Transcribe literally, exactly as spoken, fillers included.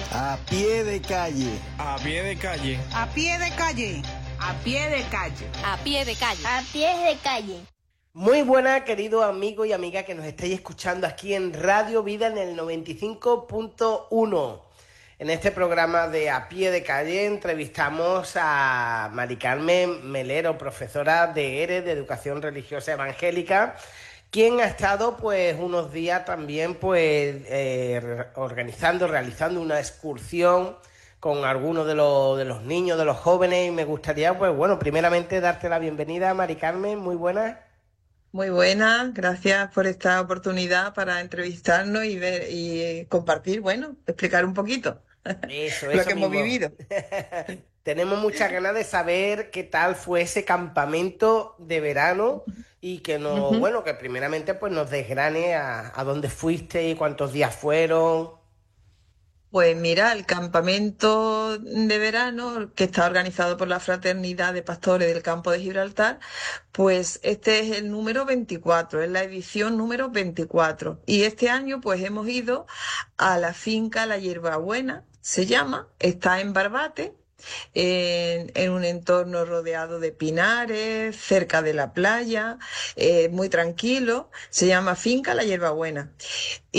A pie de calle. A pie de calle. A pie de calle. A pie de calle. A pie de calle. A pie de calle. Muy buenas, queridos amigos y amigas que nos estáis escuchando aquí en Radio Vida en el noventa y cinco punto uno. En este programa de A Pie de Calle entrevistamos a Mari Carmen Melero, profesora de E R E, de Educación Religiosa Evangélica, quien ha estado pues unos días también pues eh, organizando, realizando una excursión con algunos de los, de los niños, de los jóvenes, y me gustaría pues bueno, primeramente darte la bienvenida, Mari Carmen, muy buenas. Muy buenas, gracias por esta oportunidad para entrevistarnos y ver y compartir, bueno, explicar un poquito eso, lo eso que hemos mismo. vivido. Tenemos muchas ganas de saber qué tal fue ese campamento de verano y que nos, Uh-huh. bueno, que primeramente pues nos desgrane a, a dónde fuiste y cuántos días fueron. Pues mira, el campamento de verano que está organizado por la Fraternidad de Pastores del Campo de Gibraltar, pues este es el número veinticuatro, es la edición número veinticuatro. Y este año pues hemos ido a la finca La Hierbabuena, se llama, está en Barbate, en, en un entorno rodeado de pinares, cerca de la playa, eh, muy tranquilo, se llama Finca La Hierbabuena.